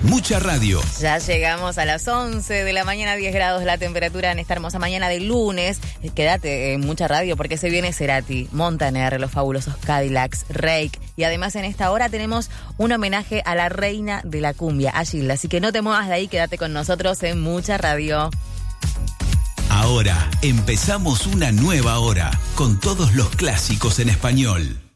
Mucha radio. Ya llegamos a las 11 de la mañana, 10 grados la temperatura en esta hermosa mañana de lunes. Quédate en Mucha Radio porque se viene Cerati, Montaner, los fabulosos Cadillacs, Rake. Y además en esta hora tenemos un homenaje a la reina de la cumbia, a Gilda. Así que no te muevas de ahí, quédate con nosotros en Mucha Radio. Ahora empezamos una nueva hora con todos los clásicos en español.